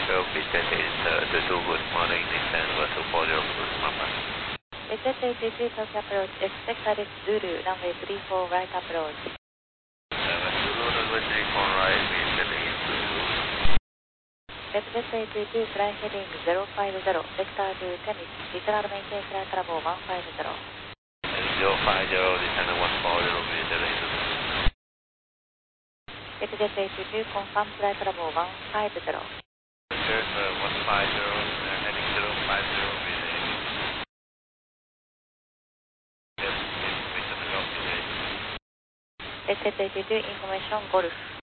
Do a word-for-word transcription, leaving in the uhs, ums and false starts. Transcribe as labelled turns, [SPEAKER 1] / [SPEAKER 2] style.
[SPEAKER 1] Well, Visit is uh, the two good morning, descend over to four zero cruise number.
[SPEAKER 2] Visit eighty-two Tokyo approach, expect service Zulu, runway three four right approach.
[SPEAKER 1] seven Zulu, runway three four right, Visit is Zulu.
[SPEAKER 2] Visit eighty-two, fly heading zero five zero, vector to Temis, return maintain flight level one five zero.
[SPEAKER 1] zero five zero, descend one four zero, Visit is Zulu.
[SPEAKER 2] Visit eighty-two, confirm flight level one five zero.
[SPEAKER 1] There's uh, one five zero, uh, heading zero five zero, Visit. Yes, information about Visit.
[SPEAKER 2] Visit eighty-two, information Golf.